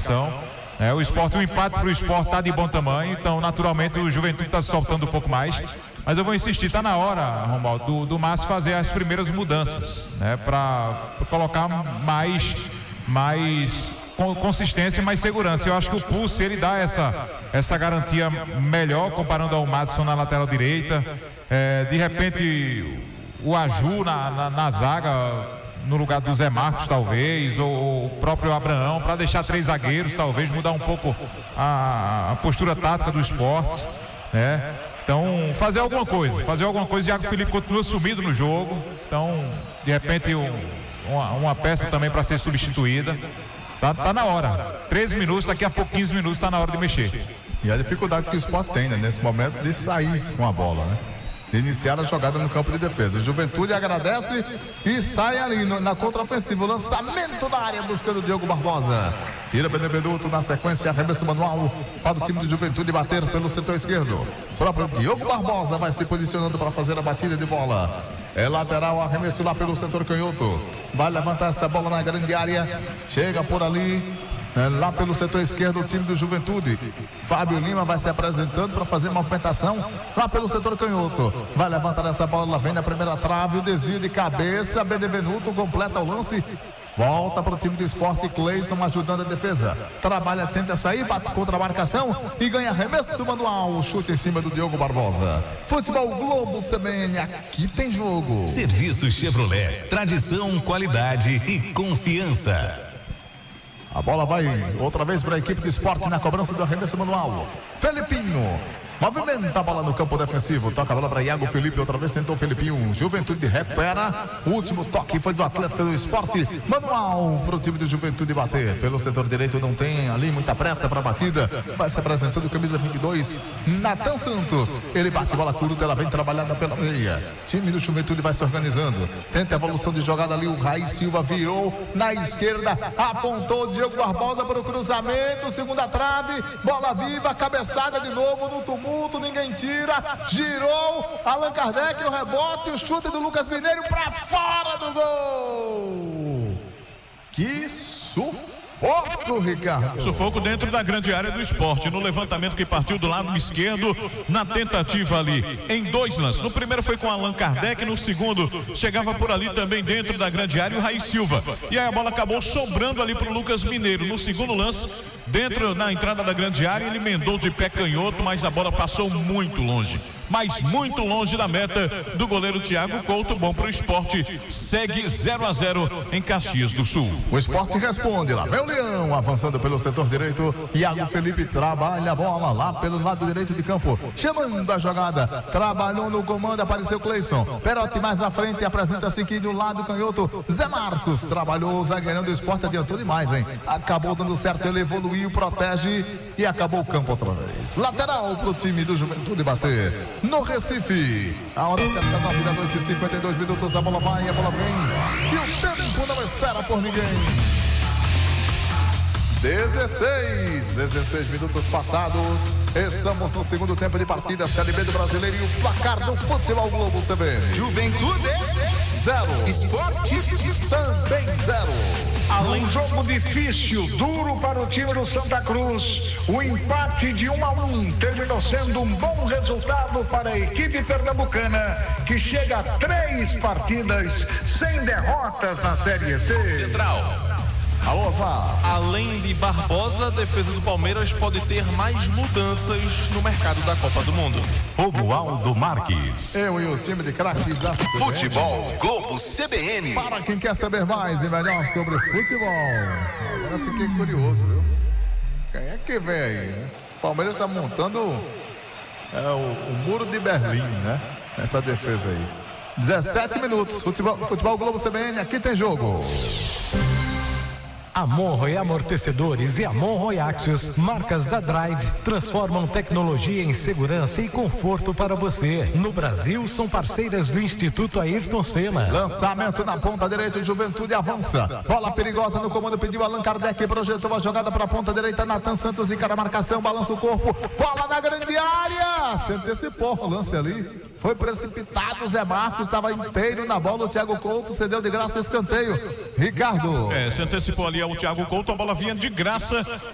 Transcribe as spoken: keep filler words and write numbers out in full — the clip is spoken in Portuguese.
marcação. É, o Sport, o empate para o Sport está de bom tamanho, então naturalmente o Juventude está soltando um pouco mais. Mas eu vou insistir, está na hora, Romualdo, do, do Márcio fazer as primeiras mudanças, né, para colocar mais, mais consistência e mais segurança. Eu acho que o Pulse, ele dá essa, essa garantia melhor, comparando ao Madison na lateral direita. É, de repente, o Aju na, na, na zaga, no lugar do Zé Marcos, talvez, ou o próprio Abraão, para deixar três zagueiros, talvez, mudar um pouco a, a postura tática do Sport, né? Então, fazer alguma coisa, fazer alguma coisa. Iago Felipe continua sumido no jogo, então, de repente, um, uma, uma peça também para ser substituída. Tá, tá na hora, treze minutos, daqui a pouco quinze minutos, tá na hora de mexer. E a dificuldade que o Sport tem, né, nesse momento, de sair com a bola, né? De iniciar a jogada no campo de defesa. Juventude agradece e sai ali no, na contraofensiva. O lançamento da área buscando o Diogo Barbosa. Tira Benevenuto na sequência, arremesso manual para o time de Juventude bater pelo setor esquerdo. O próprio Diogo Barbosa vai se posicionando para fazer a batida de bola. É lateral, arremesso lá pelo setor canhoto. Vai levantar essa bola na grande área. Chega por ali. É, lá pelo setor esquerdo, o time do Juventude. Fábio Lima vai se apresentando para fazer uma movimentação lá pelo setor canhoto. Vai levantar essa bola, vem na primeira trave, o desvio de cabeça. Benevenuto completa o lance. Volta para o time do Sport, Cleison ajudando a defesa. Trabalha, tenta sair, bate contra a marcação e ganha arremesso manual. Chute em cima do Diogo Barbosa. Futebol Globo C B N, aqui tem jogo. Serviço Chevrolet, tradição, qualidade e confiança. A bola vai outra vez para a equipe do Sport na cobrança do arremesso manual. Felipinho movimenta a bola no campo defensivo. Toca a bola para Iago Felipe. Outra vez tentou o Felipinho. Juventude recupera. O último toque foi do atleta do Sport. Manual para o time do Juventude bater. Pelo setor direito não tem ali muita pressa para a batida. Vai se apresentando camisa vinte e dois. Natan Santos. Ele bate bola curta. Ela vem trabalhada pela meia. Time do Juventude vai se organizando. Tenta a evolução de jogada ali. O Raí Silva virou na esquerda. Apontou o Diogo Barbosa para o cruzamento. Segunda trave. Bola viva. Cabeçada de novo no tumulto. Ninguém tira, girou Allan Kardec, o rebote, o chute do Lucas Mineiro para fora do gol. Que sufoco, Ricardo. Sufoco dentro da grande área do Sport, no levantamento que partiu do lado esquerdo, na tentativa ali, em dois lances. No primeiro foi com Allan Kardec, no segundo chegava por ali também dentro da grande área o Raí Silva. E aí a bola acabou sobrando ali para o Lucas Mineiro. No segundo lance, dentro na entrada da grande área, ele emendou de pé canhoto, mas a bola passou muito longe. Mas muito longe da meta do goleiro Thiago Couto. Bom para o Sport, segue zero a zero em Caxias do Sul. O Sport responde lá, meu Leão, avançando pelo setor direito. Iago Felipe trabalha a bola lá pelo lado direito de campo, chamando a jogada, trabalhou no comando, apareceu Cleison. Perotti mais à frente, apresenta-se aqui do lado canhoto, Zé Marcos, trabalhou o zagueirão do Sport, adiantou demais, hein? Acabou dando certo, ele evoluiu, protege e acabou o campo outra vez. Lateral pro time do Juventude bater no Recife. A hora certa, nove da noite, cinquenta e dois minutos, a bola vai, a bola vem e o tempo não espera por ninguém. dezesseis, dezesseis minutos passados. Estamos no segundo tempo de partida, Série B do Brasileiro, e o placar do Futebol Globo C B N. Juventude zero. Sport também zero. Um jogo difícil, duro para o time do Santa Cruz. O empate de um a um terminou sendo um bom resultado para a equipe pernambucana, que chega a três partidas sem derrotas na Série C. Central. Alô, Osmar. Além de Barbosa, a defesa do Palmeiras pode ter mais mudanças no mercado da Copa do Mundo. Romualdo Marques. Eu e o time de craques da Futebol Globo C B N. Para quem quer saber mais e melhor sobre futebol. Agora fiquei curioso, viu? Quem é que vem aí, né? O Palmeiras está montando é, o, o muro de Berlim, né? Nessa defesa aí. dezessete minutos. Futebol, futebol Globo C B N, aqui tem jogo. Amonroe Amortecedores e Amonroe Axios, marcas da Drive, transformam tecnologia em segurança e conforto para você. No Brasil, são parceiras do Instituto Ayrton Senna. Lançamento na ponta direita, Juventude avança. Bola perigosa no comando, pediu Allan Kardec, projetou a jogada para a ponta direita, Natan Santos encara a marcação, balança o corpo, bola na grande área, se antecipou o lance ali. Foi precipitado, Zé Marcos estava inteiro na bola, o Thiago Couto cedeu de graça escanteio. Ricardo. É, se antecipou ali o Thiago Couto, a bola vinha de graça